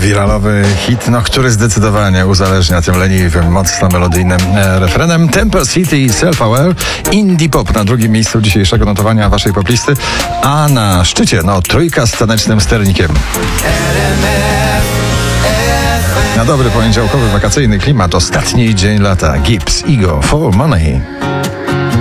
wiralowy hit, który zdecydowanie uzależnia tym leniwym, mocno melodyjnym refrenem. Temple City i Self-Aware, Indie Pop na drugim miejscu dzisiejszego notowania waszej poplisty, a na szczycie, trójka z tanecznym sternikiem. Na dobry poniedziałkowy wakacyjny klimat, ostatni dzień lata. Gibbs, Ego, For Money.